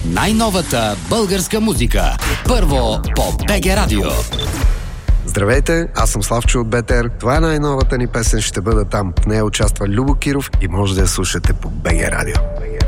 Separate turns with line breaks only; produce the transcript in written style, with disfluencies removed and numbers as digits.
най-новата българска музика. Първо по БГ Радио.
Здравейте, аз съм Славчо от БТР. Това е най-новата ни песен, ще бъда там. В нея участва Любо Киров и може да я слушате по БГ Радио.